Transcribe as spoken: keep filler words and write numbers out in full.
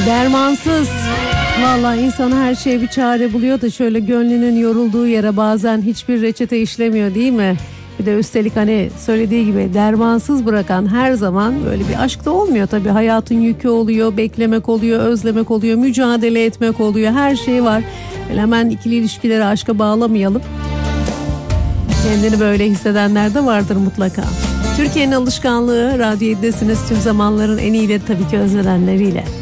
Dermansız. Vallahi insan her şeye bir çare buluyor da şöyle gönlünün yorulduğu yere bazen hiçbir reçete işlemiyor değil mi? Bir de üstelik hani söylediği gibi dermansız bırakan her zaman böyle bir aşk da olmuyor tabii. Hayatın yükü oluyor, beklemek oluyor, özlemek oluyor, mücadele etmek oluyor. Her şey var. Böyle hemen ikili ilişkileri aşka bağlamayalım. Kendini böyle hissedenler de vardır mutlaka. Türkiye'nin alışkanlığı, Radyo yedidesiniz tüm zamanların en iyileri tabii ki özlenenleriyle.